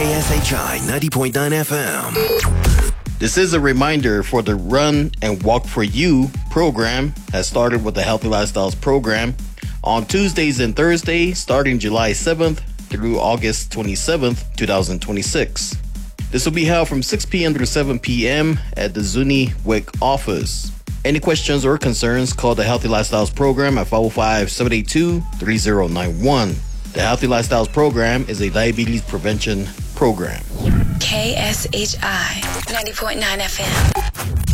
KSHI 90.9 FM. This is a reminder for the Run and Walk for You program has started with the Healthy Lifestyles program on Tuesdays and Thursdays starting July 7th through August 27th, 2026. This will be held from 6 p.m. to 7 p.m. at the Zuni WIC office. Any questions or concerns, call the Healthy Lifestyles program at 505-782-3091. The Healthy Lifestyles program is a diabetes prevention program. KSHI 90.9 FM.